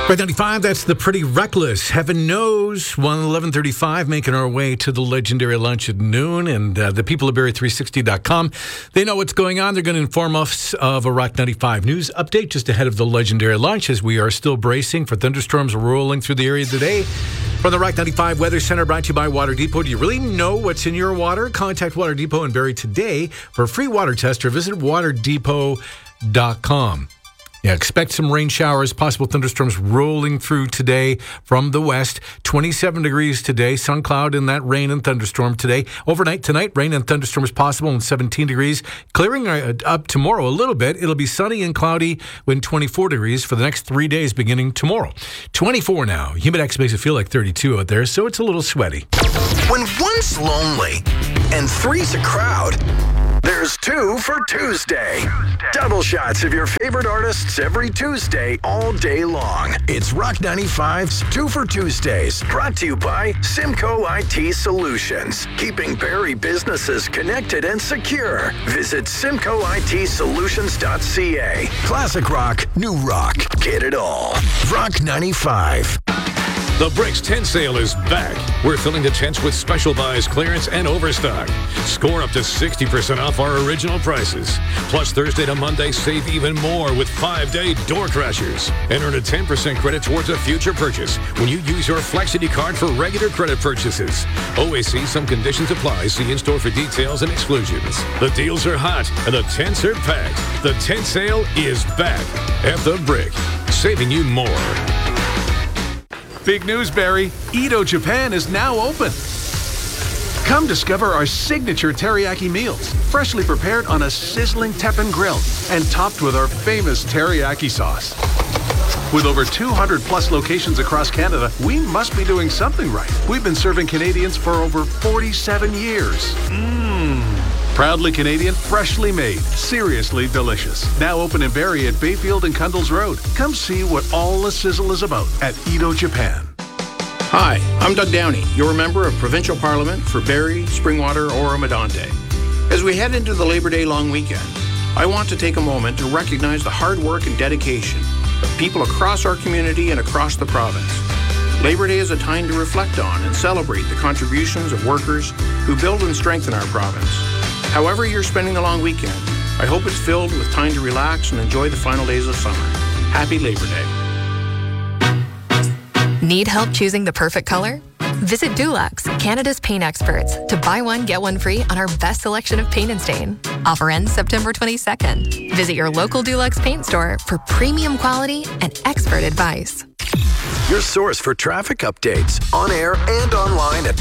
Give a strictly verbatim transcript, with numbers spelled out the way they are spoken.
By ninety-five, that's the Pretty Reckless. Heaven knows, one eleven thirty-five, making our way to the legendary lunch at noon. And uh, the people of Barrie three sixty dot com, they know what's going on. They're going to inform us of a Rock ninety-five news update just ahead of the legendary lunch as we are still bracing for thunderstorms rolling through the area today. From the Rock ninety-five Weather Center, brought to you by Water Depot. Do you really know what's in your water? Contact Water Depot in Barrie today for a free water test or visit water depot dot com. Yeah, expect some rain showers, possible thunderstorms rolling through today from the west. twenty-seven degrees today, sun cloud in that rain and thunderstorm today. Overnight tonight, rain and thunderstorms possible and seventeen degrees. Clearing up tomorrow a little bit. It'll be sunny and cloudy when twenty-four degrees for the next three days beginning tomorrow. twenty-four now. Humidex makes it feel like thirty-two out there, so it's a little sweaty. When one's lonely and three's a crowd, there's two for Tuesday. Tuesday. Double shots of your favorite artists every Tuesday, all day long. It's Rock ninety-five's Two for Tuesdays, brought to you by Simcoe I T Solutions, keeping Barrie businesses connected and secure. Visit simcoe I T solutions dot c a. Classic rock, new rock, get it all. Rock ninety-five. The Bricks tent sale is back. We're filling the tents with special buys, clearance, and overstock. Score up to sixty percent off our original prices. Plus, Thursday to Monday, save even more with five-day door crashers. And earn a ten percent credit towards a future purchase when you use your Flexity card for regular credit purchases. Always see some conditions apply. See in-store for details and exclusions. The deals are hot and the tents are packed. The tent sale is back at the Brick, saving you more. Big news, Barrie. Edo Japan is now open. Come discover our signature teriyaki meals, freshly prepared on a sizzling teppan grill and topped with our famous teriyaki sauce. With over two hundred plus locations across Canada, we must be doing something right. We've been serving Canadians for over forty-seven years. Mmm. Proudly Canadian, freshly made, seriously delicious. Now open in Barrie at Bayfield and Cundles Road. Come see what all the sizzle is about at Edo Japan. Hi, I'm Doug Downey, your member of Provincial Parliament for Barrie, Springwater, Oro-Medonte. As we head into the Labor Day long weekend, I want to take a moment to recognize the hard work and dedication of people across our community and across the province. Labor Day is a time to reflect on and celebrate the contributions of workers who build and strengthen our province. However you're spending the long weekend, I hope it's filled with time to relax and enjoy the final days of summer. Happy Labor Day. Need help choosing the perfect color? Visit Dulux, Canada's paint experts, to buy one, get one free on our best selection of paint and stain. Offer ends September twenty-second. Visit your local Dulux paint store for premium quality and expert advice. Your source for traffic updates, on air and online at